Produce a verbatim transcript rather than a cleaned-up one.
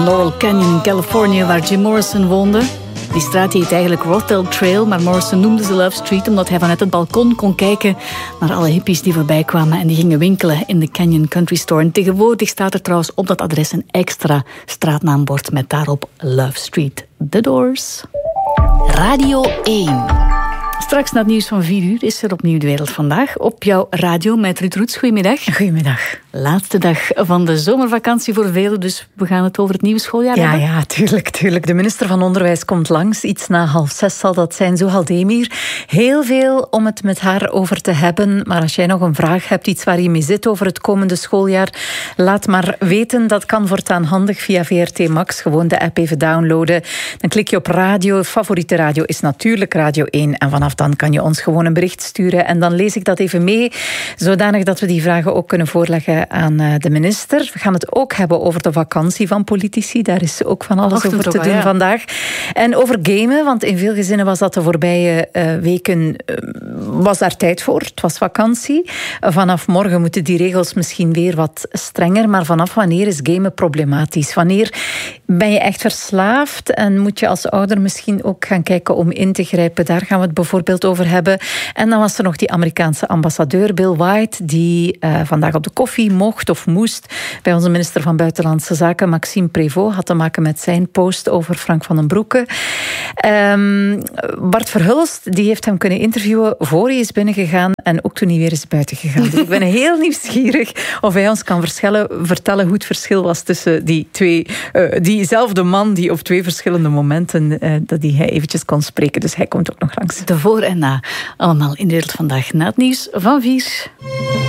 Laurel Canyon in Californië, waar Jim Morrison woonde. Die straat heet eigenlijk Rothel Trail, maar Morrison noemde ze Love Street omdat hij vanuit het balkon kon kijken naar alle hippies die voorbij kwamen en die gingen winkelen in de Canyon Country Store. En tegenwoordig staat er trouwens op dat adres een extra straatnaambord met daarop Love Street. The Doors. Radio één. Straks na het nieuws van vier uur is er opnieuw De Wereld Vandaag op jouw radio met Ruud Roets. Goedemiddag. Goedemiddag. Laatste dag van de zomervakantie voor velen, dus we gaan het over het nieuwe schooljaar ja, hebben. Ja, tuurlijk, tuurlijk. De minister van Onderwijs komt langs. Iets na half zes zal dat zijn. Zuhal Demir. Heel veel om het met haar over te hebben. Maar als jij nog een vraag hebt, iets waar je mee zit over het komende schooljaar, laat maar weten. Dat kan voortaan handig via V R T Max. Gewoon de app even downloaden. Dan klik je op radio. Favoriete radio is natuurlijk Radio één. En vanaf dan kan je ons gewoon een bericht sturen. En dan lees ik dat even mee, zodanig dat we die vragen ook kunnen voorleggen aan de minister. We gaan het ook hebben over de vakantie van politici. Daar is ook van alles over te doen ja. vandaag. En over gamen, want in veel gezinnen was dat de voorbije uh, weken uh, was daar tijd voor. Het was vakantie. Vanaf morgen moeten die regels misschien weer wat strenger. Maar vanaf wanneer is gamen problematisch? Wanneer ben je echt verslaafd en moet je als ouder misschien ook gaan kijken om in te grijpen? Daar gaan we het bijvoorbeeld over hebben. En dan was er nog die Amerikaanse ambassadeur Bill White, die uh, vandaag op de koffie mocht of moest bij onze minister van Buitenlandse Zaken, Maxime Prévost, had te maken met zijn post over Frank van den Broeke. Um, Bart Verhulst, die heeft hem kunnen interviewen voor hij is binnengegaan en ook toen hij weer is buiten gegaan. Dus ik ben heel nieuwsgierig of hij ons kan vertellen hoe het verschil was tussen die twee, uh, diezelfde man die op twee verschillende momenten uh, dat hij eventjes kon spreken. Dus hij komt ook nog langs. De voor en na, allemaal in De Wereld Vandaag na het nieuws van vier.